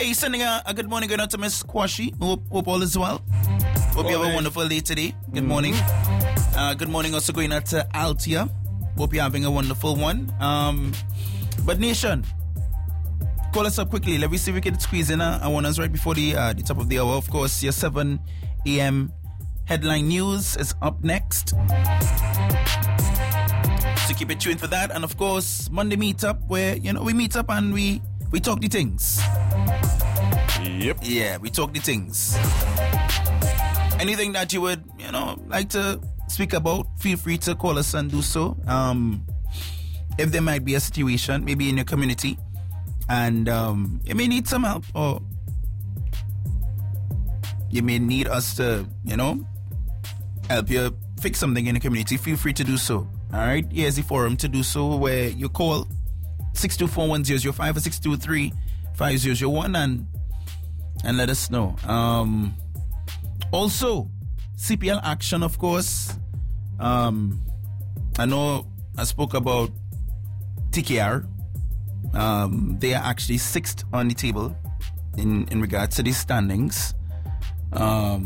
Hey, sending a good morning going out to Miss Kwashi. Hope all is well. Hope you have a wonderful day today. Good morning. Good morning also going out to Altia. Hope you're having a wonderful one. But Nation, call us up quickly. Let me see if we can squeeze in a one us right before the top of the hour. Of course, your 7 a.m. headline news is up next. So keep it tuned for that. And of course, Monday meetup where, we meet up and we talk the things. Yep. Yeah, we talk the things. Anything that you would, like to speak about, feel free to call us and do so. If there might be a situation, maybe in your community, and you may need some help, or you may need us to, help you fix something in the community, feel free to do so. All right, here's the forum to do so, where you call 624-1005 or 623-5001 and let us know. Also, CPL action, of course. I know I spoke about TKR. They are actually 6th on the table in regards to these standings. Let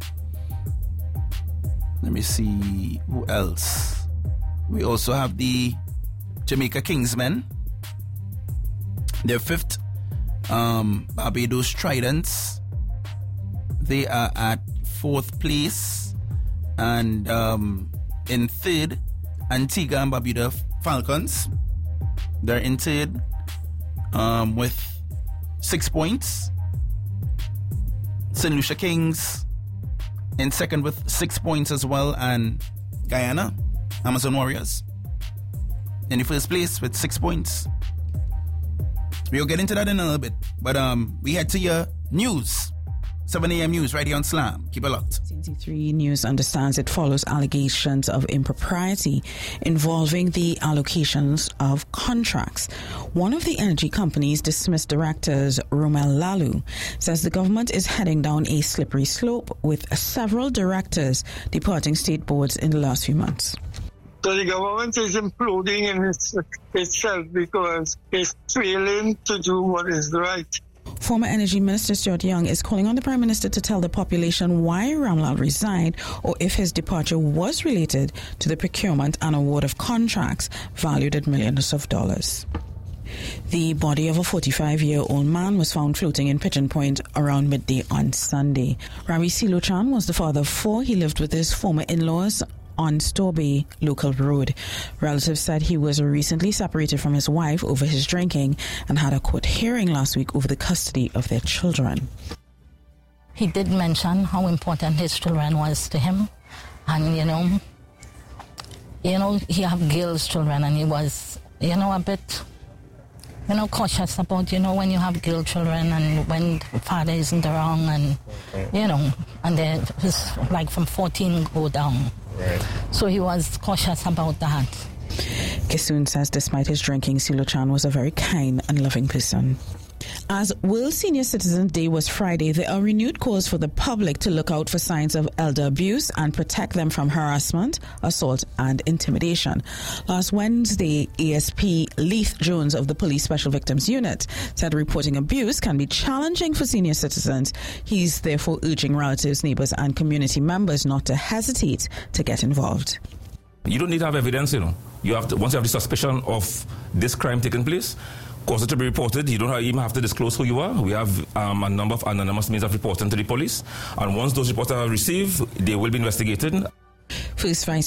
me see who else. We also have the Jamaica Kingsmen. They're 5th. Barbados Tridents, they are at 4th place. And in 3rd, Antigua and Barbuda Falcons. They're in 3rd with 6 points. St. Lucia Kings in 2nd with 6 points as well. And Guyana, Amazon Warriors, in the 1st place with 6 points. We'll get into that in a little bit. But we head to your news. 7 a.m. news right here on Slam. Keep it locked. CNC3 News understands it follows allegations of impropriety involving the allocations of contracts. One of the energy company's dismissed directors, Romel Lalu, says the government is heading down a slippery slope with several directors departing state boards in the last few months. So the government is imploding in itself because it's failing to do what is right. Former Energy Minister Stuart Young is calling on the Prime Minister to tell the population why Ramlal resigned or if his departure was related to the procurement and award of contracts valued at millions of dollars. The body of a 45-year-old man was found floating in Pigeon Point around midday on Sunday. Ravi Silochan was the father of 4. He lived with his former in-laws on Storby Local Road. Relatives said he was recently separated from his wife over his drinking and had a court hearing last week over the custody of their children. He did mention how important his children was to him, and he have girls' children, and he was a bit cautious about when you have girl children and when father isn't around, and and they was like from 14 go down. Right. So he was cautious about that. Kisoon says despite his drinking, Silochan was a very kind and loving person. As World Senior Citizens Day was Friday, there are renewed calls for the public to look out for signs of elder abuse and protect them from harassment, assault and intimidation. Last Wednesday, ASP Leith Jones of the Police Special Victims Unit said reporting abuse can be challenging for senior citizens. He's therefore urging relatives, neighbours and community members not to hesitate to get involved. You don't need to have evidence, You have to, once you have the suspicion of this crime taking place, cause it to be reported. You don't even have to disclose who you are. We have a number of anonymous means of reporting to the police. And once those reports are received, they will be investigated. First Vice